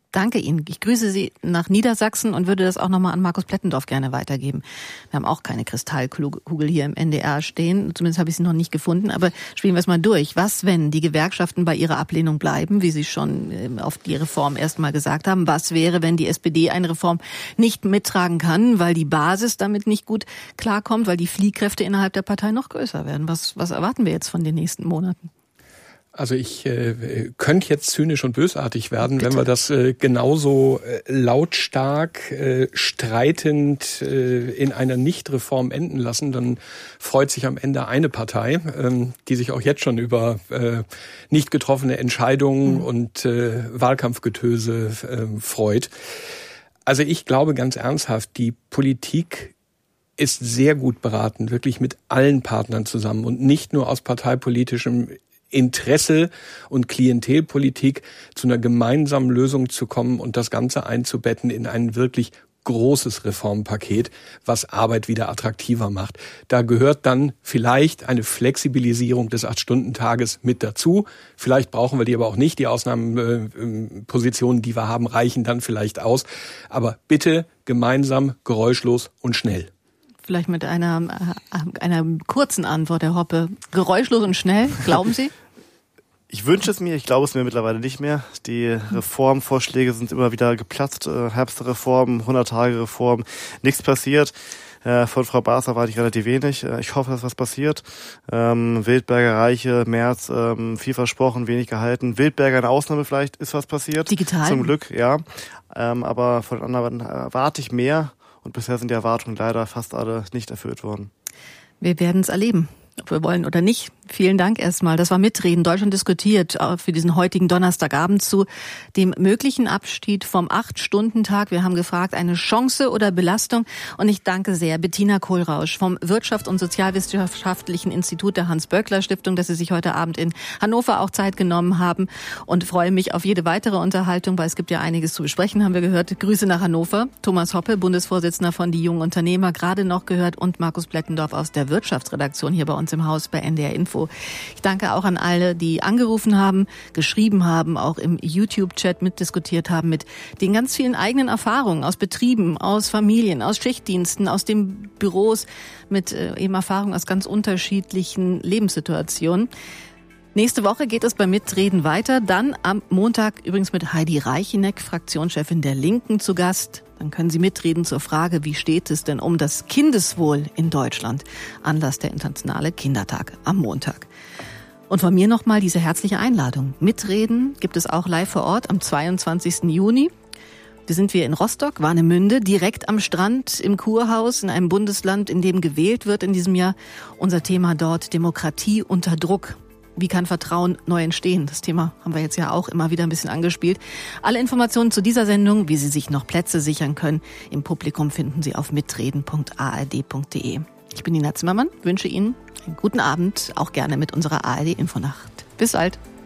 Danke Ihnen. Ich grüße Sie nach Niedersachsen und würde das auch nochmal an Markus Plettendorf gerne weitergeben. Wir haben auch keine Kristallkugel hier im NDR stehen. Zumindest habe ich sie noch nicht gefunden. Aber spielen wir es mal durch. Was, wenn die Gewerkschaften bei ihrer Ablehnung bleiben, wie Sie schon auf die Reform erstmal gesagt haben? Was wäre, wenn die SPD eine Reform nicht mittragen kann, weil die Basis damit nicht gut klarkommt, weil die Fliehkräfte innerhalb der Partei noch größer werden? Was erwarten wir jetzt von den nächsten Monaten? Also ich könnte jetzt zynisch und bösartig werden, bitte, wenn wir das genauso lautstark, streitend in einer Nichtreform enden lassen. Dann freut sich am Ende eine Partei, die sich auch jetzt schon über nicht getroffene Entscheidungen und Wahlkampfgetöse freut. Also ich glaube ganz ernsthaft, die Politik ist sehr gut beraten, wirklich mit allen Partnern zusammen und nicht nur aus parteipolitischem Interesse und Klientelpolitik zu einer gemeinsamen Lösung zu kommen und das Ganze einzubetten in ein wirklich großes Reformpaket, was Arbeit wieder attraktiver macht. Da gehört dann vielleicht eine Flexibilisierung des 8-Stunden-Tages mit dazu. Vielleicht brauchen wir die aber auch nicht. Die Ausnahmepositionen, die wir haben, reichen dann vielleicht aus. Aber bitte gemeinsam, geräuschlos und schnell. Vielleicht mit einer kurzen Antwort, Herr Hoppe. Geräuschlos und schnell, glauben Sie? Ich wünsche es mir, ich glaube es mir mittlerweile nicht mehr. Die Reformvorschläge sind immer wieder geplatzt. Herbstreform, 100-Tage-Reform, nichts passiert. Von Frau Baas erwarte ich relativ wenig. Ich hoffe, dass was passiert. Wildberger, Reiche, Merz, viel versprochen, wenig gehalten. Wildberger eine Ausnahme vielleicht, ist was passiert. Digital? Zum Glück, ja. Aber von anderen erwarte ich mehr. Und bisher sind die Erwartungen leider fast alle nicht erfüllt worden. Wir werden es erleben, ob wir wollen oder nicht. Vielen Dank erstmal. Das war Mitreden. Deutschland diskutiert für diesen heutigen Donnerstagabend zu dem möglichen Abschied vom 8-Stunden-Tag. Wir haben gefragt, eine Chance oder Belastung? Und ich danke sehr Bettina Kohlrausch vom Wirtschafts- und Sozialwissenschaftlichen Institut der Hans-Böckler-Stiftung, dass Sie sich heute Abend in Hannover auch Zeit genommen haben, und freue mich auf jede weitere Unterhaltung, weil es gibt ja einiges zu besprechen, haben wir gehört. Grüße nach Hannover. Thomas Hoppe, Bundesvorsitzender von Die Jungen Unternehmer, gerade noch gehört, und Markus Plettendorf aus der Wirtschaftsredaktion hier bei uns im Haus bei NDR Info. Ich danke auch an alle, die angerufen haben, geschrieben haben, auch im YouTube-Chat mitdiskutiert haben mit den ganz vielen eigenen Erfahrungen aus Betrieben, aus Familien, aus Schichtdiensten, aus den Büros, mit eben Erfahrungen aus ganz unterschiedlichen Lebenssituationen. Nächste Woche geht es beim Mitreden weiter. Dann am Montag übrigens mit Heidi Reicheneck, Fraktionschefin der Linken, zu Gast. Dann können Sie mitreden zur Frage, wie steht es denn um das Kindeswohl in Deutschland? Anlass der Internationale Kindertag am Montag. Und von mir nochmal diese herzliche Einladung. Mitreden gibt es auch live vor Ort am 22. Juni. Da sind wir in Rostock, Warnemünde, direkt am Strand im Kurhaus, in einem Bundesland, in dem gewählt wird in diesem Jahr. Unser Thema dort: Demokratie unter Druck. Wie kann Vertrauen neu entstehen? Das Thema haben wir jetzt ja auch immer wieder ein bisschen angespielt. Alle Informationen zu dieser Sendung, wie Sie sich noch Plätze sichern können, im Publikum finden Sie auf mitreden.ard.de. Ich bin Nina Zimmermann, wünsche Ihnen einen guten Abend, auch gerne mit unserer ARD Infonacht. Bis bald.